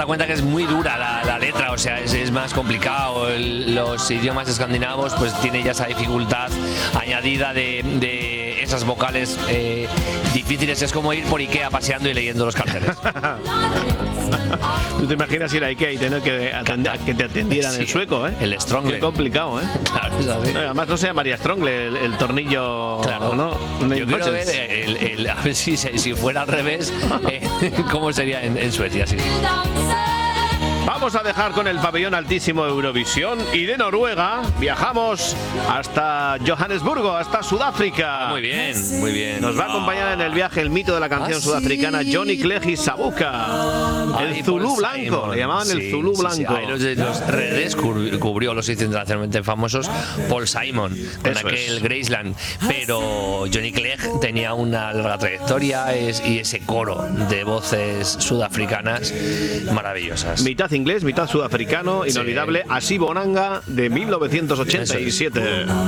dado cuenta que es muy dura la letra, o sea, es más complicado. Los idiomas escandinavos pues tiene ya esa dificultad añadida de esas vocales difíciles. Es como ir por Ikea paseando y leyendo los carteles. ¿Tú te imaginas ir a Ikea y tener que te atendieran en sueco, El Strongle. Qué complicado, Claro, es así. Además no se llamaría Strongle el tornillo, claro, ¿no? Yo quiero ver a ver si fuera al revés, cómo sería en Suecia, sí. Vamos a dejar con el pabellón altísimo de Eurovisión y de Noruega viajamos hasta Johannesburgo, hasta Sudáfrica. Muy bien, muy bien. Nos va a acompañar en el viaje el mito de la canción sudafricana Johnny Clegg y Sabuka. El Zulú Blanco, le llamaban el Zulú Blanco. Los redescubrió, los hizo internacionalmente famosos Paul Simon con aquel Graceland. Pero Johnny Clegg tenía una larga trayectoria y ese coro de voces sudafricanas maravillosas. Mitad inglés, mitad sudafricano, inolvidable, Así Bonanga de 1987.